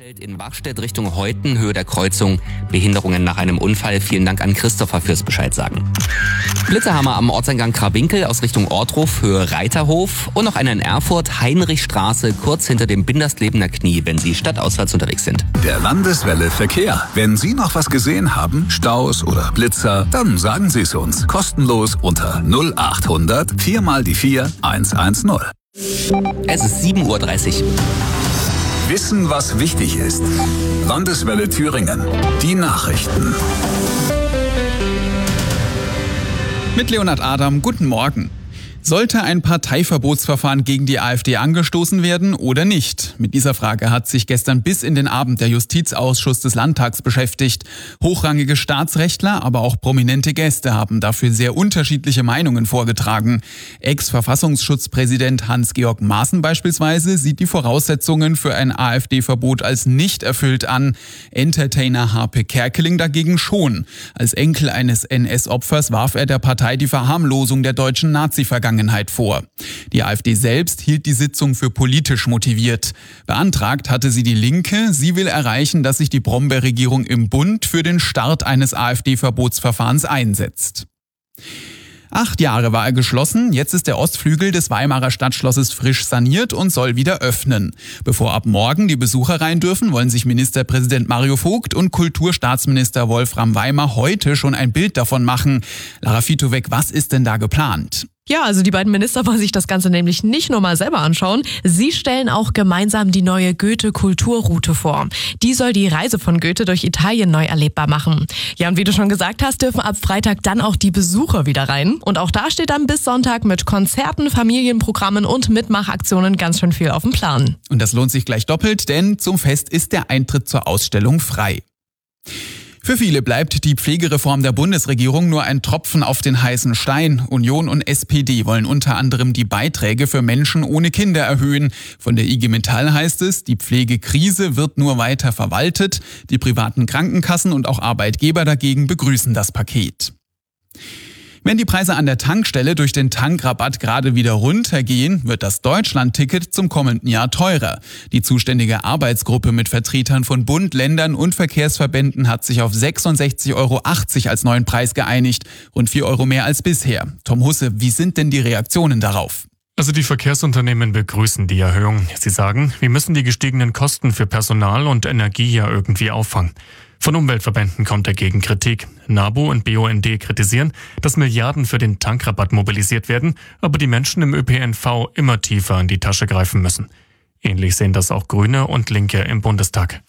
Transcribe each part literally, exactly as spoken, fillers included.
In Wachstedt Richtung Heuten, Höhe der Kreuzung, Behinderungen nach einem Unfall. Vielen Dank an Christopher fürs Bescheid sagen. Blitzerhammer am Ortseingang Krawinkel aus Richtung Ortruf, Höhe Reiterhof und noch einer in Erfurt, Heinrichstraße, kurz hinter dem Binderstlebener Knie, wenn Sie stadtauswärts unterwegs sind. Der Landeswelle Verkehr. Wenn Sie noch was gesehen haben, Staus oder Blitzer, dann sagen Sie es uns. Kostenlos unter null achthundert vier mal die vier eins eins null. Es ist sieben Uhr dreißig. Wissen, was wichtig ist. Landeswelle Thüringen. Die Nachrichten. Mit Leonhard Adam, guten Morgen. Sollte ein Parteiverbotsverfahren gegen die AfD angestoßen werden oder nicht? Mit dieser Frage hat sich gestern bis in den Abend der Justizausschuss des Landtags beschäftigt. Hochrangige Staatsrechtler, aber auch prominente Gäste haben dafür sehr unterschiedliche Meinungen vorgetragen. Ex-Verfassungsschutzpräsident Hans-Georg Maaßen beispielsweise sieht die Voraussetzungen für ein AfD-Verbot als nicht erfüllt an. Entertainer Harpe Kerkeling dagegen schon. Als Enkel eines N S-Opfers warf er der Partei die Verharmlosung der deutschen Nazi-Vergangenheit vor. Die AfD selbst hielt die Sitzung für politisch motiviert. Beantragt hatte sie die Linke. Sie will erreichen, dass sich die Brombeer-Regierung im Bund für den Start eines AfD-Verbotsverfahrens einsetzt. Acht Jahre war er geschlossen, jetzt ist der Ostflügel des Weimarer Stadtschlosses frisch saniert und soll wieder öffnen. Bevor ab morgen die Besucher rein dürfen, wollen sich Ministerpräsident Mario Vogt und Kulturstaatsminister Wolfram Weimar heute schon ein Bild davon machen. Lara Fitovec, was ist denn da geplant? Ja, also die beiden Minister wollen sich das Ganze nämlich nicht nur mal selber anschauen. Sie stellen auch gemeinsam die neue Goethe-Kulturroute vor. Die soll die Reise von Goethe durch Italien neu erlebbar machen. Ja, und wie du schon gesagt hast, dürfen ab Freitag dann auch die Besucher wieder rein. Und auch da steht dann bis Sonntag mit Konzerten, Familienprogrammen und Mitmachaktionen ganz schön viel auf dem Plan. Und das lohnt sich gleich doppelt, denn zum Fest ist der Eintritt zur Ausstellung frei. Für viele bleibt die Pflegereform der Bundesregierung nur ein Tropfen auf den heißen Stein. Union und S P D wollen unter anderem die Beiträge für Menschen ohne Kinder erhöhen. Von der I G Metall heißt es, die Pflegekrise wird nur weiter verwaltet. Die privaten Krankenkassen und auch Arbeitgeber dagegen begrüßen das Paket. Wenn die Preise an der Tankstelle durch den Tankrabatt gerade wieder runtergehen, wird das Deutschland-Ticket zum kommenden Jahr teurer. Die zuständige Arbeitsgruppe mit Vertretern von Bund, Ländern und Verkehrsverbänden hat sich auf sechsundsechzig Euro achtzig als neuen Preis geeinigt, rund vier Euro mehr als bisher. Tom Husse, wie sind denn die Reaktionen darauf? Also die Verkehrsunternehmen begrüßen die Erhöhung. Sie sagen, wir müssen die gestiegenen Kosten für Personal und Energie ja irgendwie auffangen. Von Umweltverbänden kommt dagegen Kritik. NABU und B U N D kritisieren, dass Milliarden für den Tankrabatt mobilisiert werden, aber die Menschen im Ö P N V immer tiefer in die Tasche greifen müssen. Ähnlich sehen das auch Grüne und Linke im Bundestag.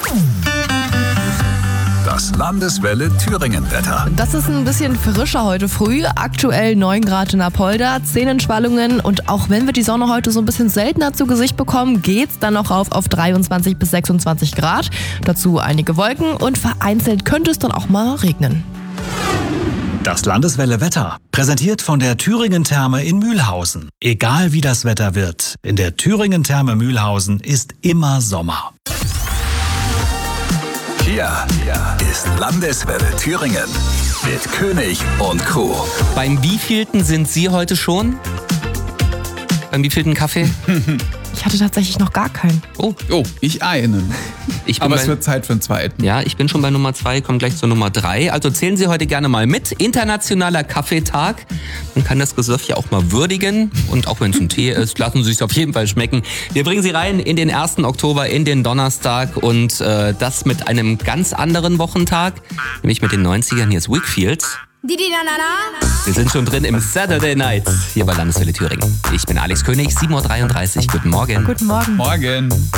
Das Landeswelle Thüringen-Wetter. Das ist ein bisschen frischer heute früh. Aktuell neun Grad in Apolda, zehn in Schwallungen. Und auch wenn wir die Sonne heute so ein bisschen seltener zu Gesicht bekommen, geht's dann noch rauf auf dreiundzwanzig bis sechsundzwanzig Grad. Dazu einige Wolken und vereinzelt könnte es dann auch mal regnen. Das Landeswelle Wetter, präsentiert von der Thüringen Therme in Mühlhausen. Egal wie das Wetter wird, in der Thüringen Therme Mühlhausen ist immer Sommer. Hier ist Landeswelle Thüringen mit König und Co. Beim wievielten sind Sie heute schon? Beim wievielten Kaffee? Ich hatte tatsächlich noch gar keinen. Oh, oh ich einen. Ich bin Aber bei, es wird Zeit für einen zweiten. Ja, ich bin schon bei Nummer zwei, komme gleich zur Nummer drei. Also zählen Sie heute gerne mal mit. Internationaler Kaffeetag. Man kann das Gesöff ja auch mal würdigen. Und auch wenn es ein Tee ist, lassen Sie es auf jeden Fall schmecken. Wir bringen Sie rein in den ersten Oktober, in den Donnerstag. Und äh, das mit einem ganz anderen Wochentag. Nämlich mit den neunzigern. Hier ist Wakefield. Wir sind schon drin im Saturday Night hier bei Landeswelle Thüringen. Ich bin Alex König, sieben Uhr dreiunddreißig. Guten Morgen. Guten Morgen. Morgen.